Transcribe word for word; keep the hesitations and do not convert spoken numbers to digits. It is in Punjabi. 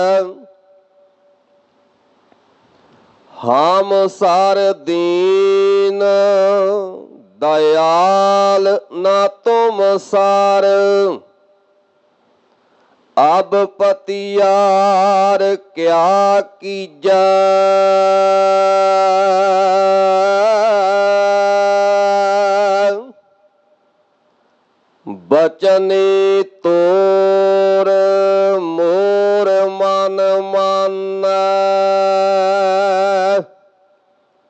हम सार दीन दयाल ना तुम सार, अब पतियार क्या कीजा। बचने तो